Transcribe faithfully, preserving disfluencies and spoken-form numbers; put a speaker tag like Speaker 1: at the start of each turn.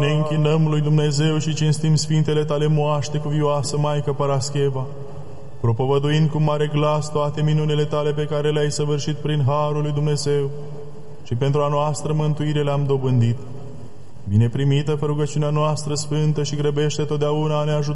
Speaker 1: Ne închinăm lui Dumnezeu și cinstim sfintele tale moaște cuvioasă, Maică Parascheva, propovăduind cu mare glas toate minunile tale pe care le-ai săvârșit prin harul lui Dumnezeu și pentru a noastră mântuire le-am dobândit. Bine primită fă rugăciunea noastră sfântă și grăbește totdeauna a ne ajuta